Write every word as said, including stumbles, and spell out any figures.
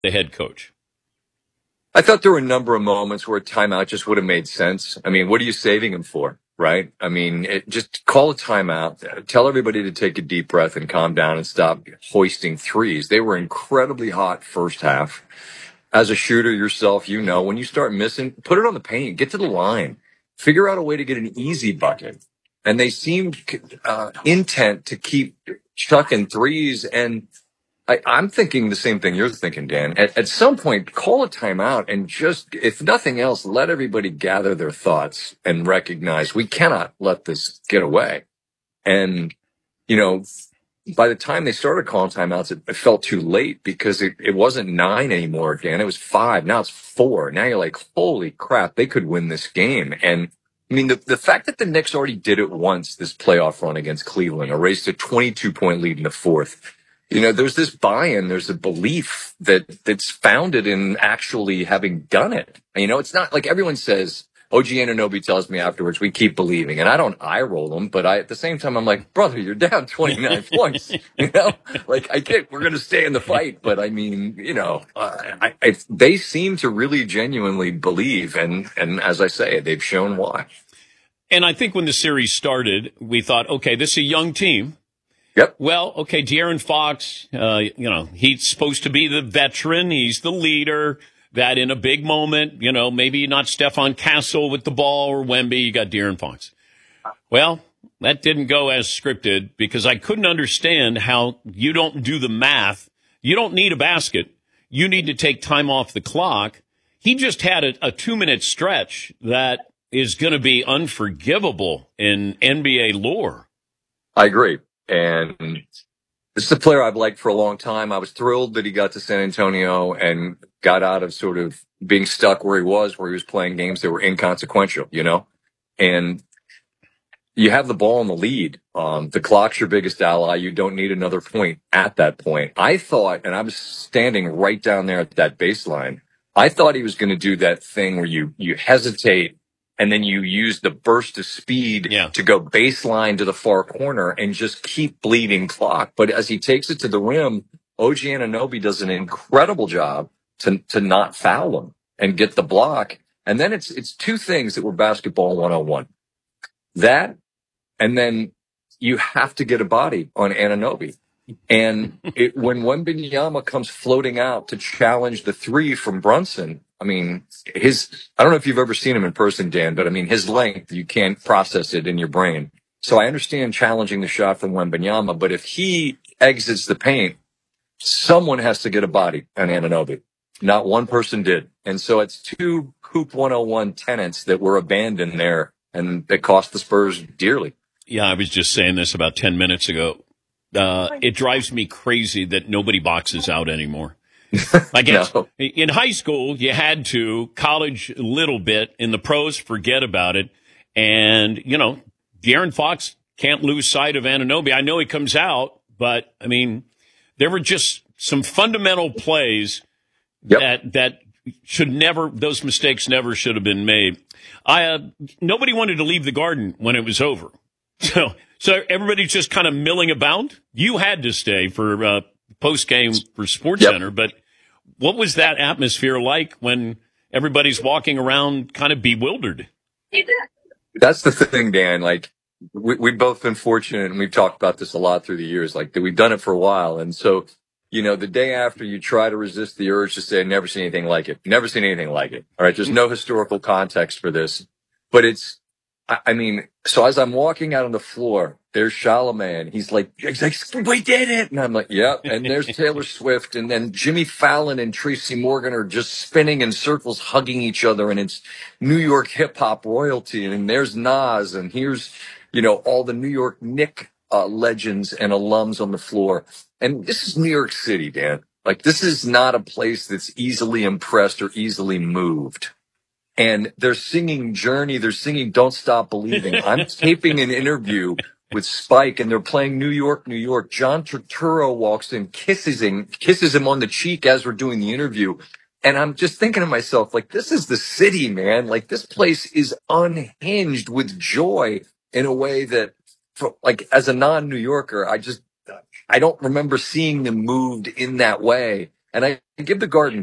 the head coach? I thought there were a number of moments where a timeout just would have made sense. I mean, what are you saving him for, right? I mean, it, just call a timeout, tell everybody to take a deep breath and calm down and stop hoisting threes. They were incredibly hot first half. As a shooter yourself, you know, when you start missing, put it on the paint, get to the line, figure out a way to get an easy bucket. And they seemed uh, intent to keep chucking threes. And I, I'm thinking the same thing you're thinking, Dan. At, at some point, call a timeout and just, if nothing else, let everybody gather their thoughts and recognize we cannot let this get away. And, you know, by the time they started calling timeouts, it, it felt too late because it, it wasn't nine anymore, Dan. It was five. Now it's four. Now you're like, holy crap, they could win this game. And I mean, the, the fact that the Knicks already did it once, this playoff run against Cleveland, erased a twenty-two point lead in the fourth. You know, there's this buy-in, there's a belief that that's founded in actually having done it. You know, it's not like everyone says, O G Anunoby tells me afterwards, we keep believing. And I don't eye roll them, but I, at the same time, I'm like, brother, you're down twenty-nine points. You know, like I get, we're going to stay in the fight. But I mean, you know, uh, I, I, they seem to really genuinely believe. And, and as I say, they've shown why. And I think when the series started, we thought, okay, this is a young team. Yep. Well, okay, De'Aaron Fox, uh, you know, he's supposed to be the veteran. He's the leader. That in a big moment, you know, maybe not Stephon Castle with the ball or Wemby, you got De'Aaron Fox. Well, that didn't go as scripted because I couldn't understand how you don't do the math. You don't need a basket. You need to take time off the clock. He just had a, a two-minute stretch that is going to be unforgivable in N B A lore. I agree. And this is a player I've liked for a long time. I was thrilled that he got to San Antonio and got out of sort of being stuck where he was, where he was playing games that were inconsequential, you know? And you have the ball in the lead. Um, the clock's your biggest ally. You don't need another point at that point. I thought, and I was standing right down there at that baseline, I thought he was going to do that thing where you, you hesitate and then you use the burst of speed yeah. to go baseline to the far corner and just keep bleeding clock. But as he takes it to the rim, O G Anunoby does an incredible job to to not foul him and get the block. And then it's it's two things that were basketball one oh one. That, and then you have to get a body on Anunoby. And it, when Wembanyama comes floating out to challenge the three from Brunson, I mean, his, I don't know if you've ever seen him in person, Dan, but I mean, his length, you can't process it in your brain. So I understand challenging the shot from Wembanyama, but if he exits the paint, someone has to get a body on Anunoby. Not one person did. And so it's two Hoop one oh one tenets that were abandoned there, and it cost the Spurs dearly. Yeah, I was just saying this about ten minutes ago. Uh, it drives me crazy that nobody boxes out anymore. I guess no. In high school, you had to, college a little bit, in the pros, forget about it. And, you know, De'Aaron Fox can't lose sight of Anunoby. I know he comes out, but, I mean, there were just some fundamental plays yep. that that should never, those mistakes never should have been made. I uh, nobody wanted to leave the Garden when it was over. So, so everybody's just kind of milling about. You had to stay for uh, post game for Sports yep. Center, but what was that atmosphere like when everybody's walking around kind of bewildered? That's the thing, Dan. Like we, we've both been fortunate, and we've talked about this a lot through the years. Like that, we've done it for a while, and so you know, the day after you try to resist the urge to say, "I've never seen anything like it." Never seen anything like it. All right, there's no historical context for this, but it's. I mean, so as I'm walking out on the floor, there's Charlamagne. He's like, he's like, we did it. And I'm like, yep. And there's Taylor Swift. And then Jimmy Fallon and Tracy Morgan are just spinning in circles, hugging each other. And it's New York hip hop royalty. And there's Nas. And here's, you know, all the New York Knicks uh, legends and alums on the floor. And this is New York City, Dan. Like, this is not a place that's easily impressed or easily moved. And they're singing Journey. They're singing Don't Stop Believing. I'm taping an interview with Spike, and they're playing New York, New York. John Turturro walks in, kisses him, kisses him on the cheek as we're doing the interview. And I'm just thinking to myself, like, this is the city, man. Like, this place is unhinged with joy in a way that, for, like, as a non-New Yorker, I just, I don't remember seeing them moved in that way. And I give the Garden